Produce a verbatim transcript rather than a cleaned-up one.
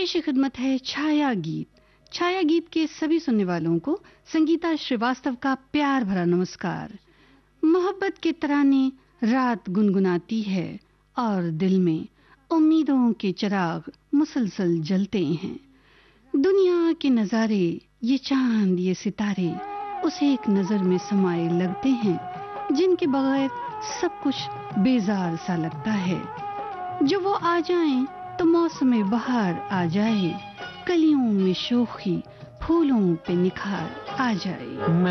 पेश खिदमत है छाया गीत। छाया गीत के सभी सुनने वालों को संगीता श्रीवास्तव का प्यार भरा नमस्कार। मोहब्बत के तराने रात गुनगुनाती है और दिल में उम्मीदों के चिराग मुसलसल जलते हैं। दुनिया के नजारे, ये चांद, ये सितारे उसे एक नजर में समाये लगते हैं, जिनके बगैर सब कुछ बेजार सा लगता है। जो वो आ जाएं तो मौसम बहार आ जाए, कलियों में शोखी, फूलों पे निखार आ जाए।